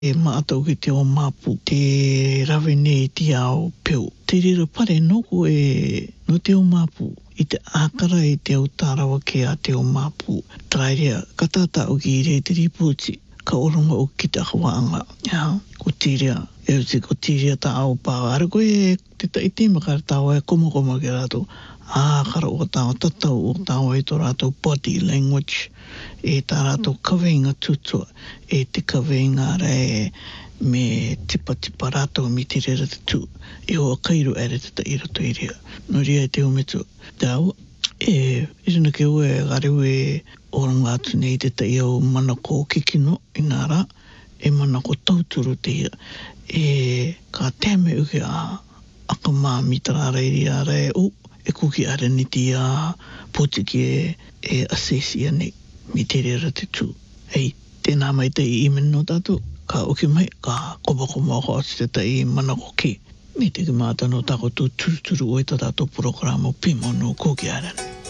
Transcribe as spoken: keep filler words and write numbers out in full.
E mātou ki te o māpu, te rawe nei ti ao peu. Te rira pare noku e no te o māpu, i te ākara i te au tārawa ke a te o māpu. Trairea, ka tāta o ki re te ripūti, ka oronga o ki te akawaanga. Ja, ko tirea, e uti ko tirea ta au pā. Ara koe e te taiti makara tāua e koma koma ke rātou. Ākara o tāua, tatau o tāua e tō rātou body language. E tā rātou kaweinga tutua, e te kaweinga re me tipa tipa rātou mi te rera te tū. E hoa kairu ere te ta ira to iria. No ria e te umetu. Tau, e irina ke ue gareu e oranga atu nei te ta iau manako kikino i nara, e manako tauturu te ia. E ka teme uke a aka mā mitara reiri a re o, e kuki are ni ti a potiki e, e asesia nei. Mi te rera te tū. Hei, tēnā mai te i imen no tātou, ka oke mai, ka kopa koma ko ati te ta i manako ki. Me te ki mātano tāko tū tūturu o i tā tātou programo pimo no kōki arana.